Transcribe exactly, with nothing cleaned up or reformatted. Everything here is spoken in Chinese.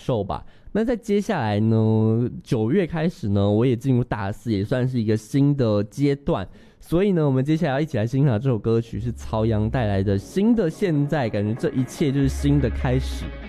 受吧。那在接下来呢，九月开始呢，我也进入大四，也算是一个新的阶段。所以呢，我们接下来要一起来欣赏这首歌曲，是曹阳带来的《新的现在》，感觉这一切就是新的开始。